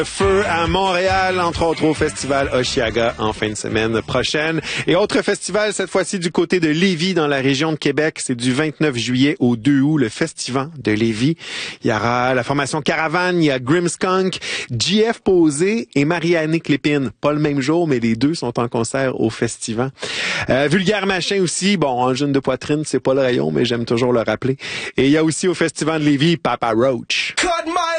Feu à Montréal, entre autres au festival Oshiaga en fin de semaine prochaine. Et autre festival, cette fois-ci du côté de Lévis, dans la région de Québec. C'est du 29 juillet au 2 août, le Festival de Lévis. Il y aura la formation Caravane, il y a Grimmskunk, JF Posé et Marie-Annick Lépine. Pas le même jour, mais les deux sont en concert au festival. Vulgaire Machin aussi. Bon, Angine de poitrine, c'est pas le rayon, mais j'aime toujours le rappeler. Et il y a aussi au Festival de Lévis, Papa Roach.